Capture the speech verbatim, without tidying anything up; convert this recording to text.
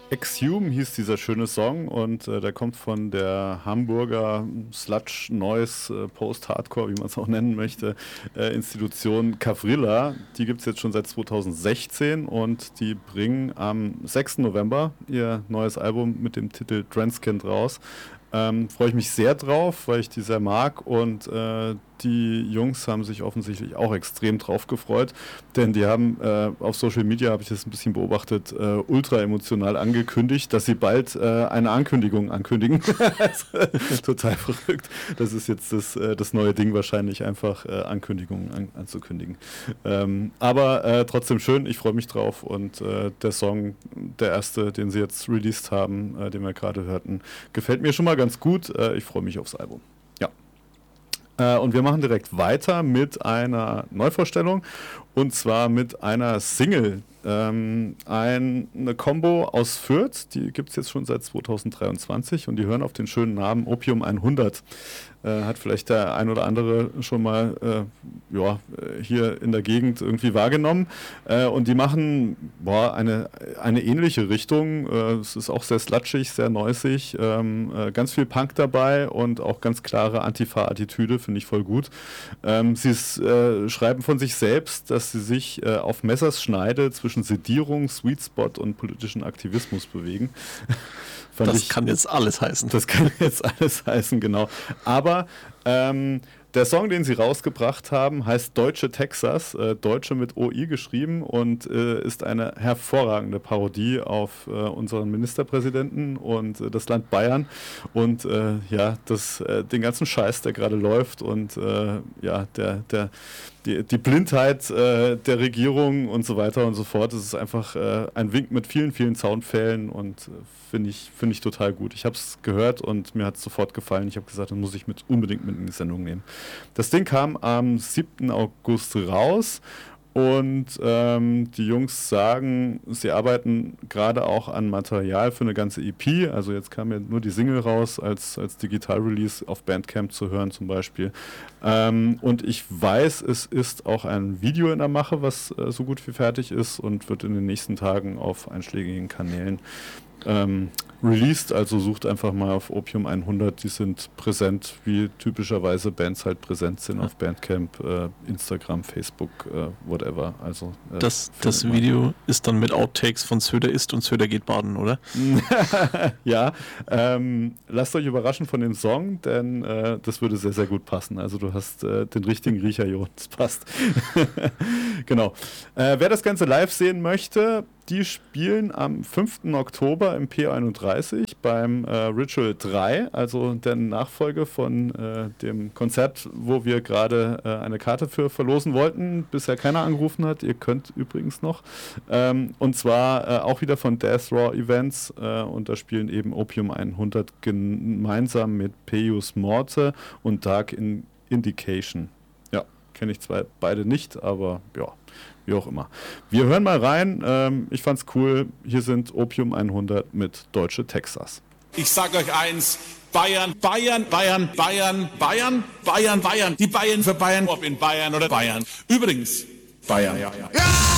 Exhume hieß dieser schöne Song und äh, der kommt von der Hamburger Sludge Noise äh, Post-Hardcore, wie man es auch nennen möchte, äh, Institution Cavrilla. Die gibt es jetzt schon seit zweitausendsechzehn und die bringen am sechsten November ihr neues Album mit dem Titel Transcend raus. Ähm, freue ich mich sehr drauf, weil ich die sehr mag und äh, die Jungs haben sich offensichtlich auch extrem drauf gefreut, denn die haben äh, auf Social Media, habe ich das ein bisschen beobachtet, äh, ultra emotional angekündigt, dass sie bald äh, eine Ankündigung ankündigen. Total verrückt. Das ist jetzt das, äh, das neue Ding wahrscheinlich, einfach äh, Ankündigungen an, anzukündigen. Ähm, aber äh, trotzdem schön, ich freue mich drauf und äh, der Song, der erste, den sie jetzt released haben, äh, den wir gerade hörten, gefällt mir schon mal ganz gut. Äh, ich freue mich aufs Album. Und wir machen direkt weiter mit einer Neuvorstellung und zwar mit einer Single. Ähm, ein, eine Combo aus Fürth, die gibt es jetzt schon seit zweitausenddreiundzwanzig und die hören auf den schönen Namen Opium hundert. Äh, hat vielleicht der ein oder andere schon mal äh, ja, hier in der Gegend irgendwie wahrgenommen. Äh, und die machen boah, eine, eine ähnliche Richtung. Äh, es ist auch sehr slutschig, sehr noisig, ähm, äh, ganz viel Punk dabei und auch ganz klare Antifa-Attitüde, finde ich voll gut. Ähm, sie ist, äh, schreiben von sich selbst, dass sie sich äh, auf Messerschneide zwischen Sedierung, Sweet Spot und politischen Aktivismus bewegen. Das ich, kann jetzt alles heißen. Das kann jetzt alles heißen, genau. Aber ähm, der Song, den sie rausgebracht haben, heißt Deutsche Texas, äh, Deutsche mit O I geschrieben und äh, ist eine hervorragende Parodie auf äh, unseren Ministerpräsidenten und äh, das Land Bayern und äh, ja, das, äh, den ganzen Scheiß, der gerade läuft und äh, ja, der, der Die, die Blindheit äh, der Regierung und so weiter und so fort. Es ist einfach äh, ein Wink mit vielen, vielen Soundfällen und äh, finde ich, find ich total gut. Ich habe es gehört und mir hat es sofort gefallen. Ich habe gesagt, das muss ich mit, unbedingt mit in die Sendung nehmen. Das Ding kam am siebten August raus. Und ähm, die Jungs sagen, sie arbeiten gerade auch an Material für eine ganze E P. Also jetzt kam ja nur die Single raus als, als Digital-Release auf Bandcamp zu hören zum Beispiel. Ähm, und ich weiß, es ist auch ein Video in der Mache, was äh, so gut wie fertig ist und wird in den nächsten Tagen auf einschlägigen Kanälen ähm, released, also sucht einfach mal auf Opium hundert, die sind präsent, wie typischerweise Bands halt präsent sind auf Bandcamp, äh, Instagram, Facebook, äh, whatever. Also äh, Das, das Video ist dann mit Outtakes von Söder isst und Söder geht baden, oder? Ja, ähm, lasst euch überraschen von dem Song, denn äh, das würde sehr, sehr gut passen. Also du hast äh, den richtigen Riecher, Jo, das passt. Genau. Äh, wer das Ganze live sehen möchte, die spielen am fünften Oktober im P einunddreißig beim äh, Ritual drei, also der Nachfolge von äh, dem Konzert, wo wir gerade äh, eine Karte für verlosen wollten, bisher keiner angerufen hat. Ihr könnt übrigens noch. Ähm, und zwar äh, auch wieder von Death Raw Events äh, und da spielen eben Opium hundert gemeinsam mit Peius Morte und Dark in Indication. Ja, kenne ich zwar beide nicht, aber ja. Wie auch immer. Wir hören mal rein. Ähm, ich fand's cool. Hier sind Opium hundert mit Deutsche Texas. Ich sag euch eins. Bayern, Bayern, Bayern, Bayern, Bayern, Bayern, Bayern. Die Bayern für Bayern. Ob in Bayern oder Bayern. Übrigens, Bayern. Ja, ja, ja. Ja!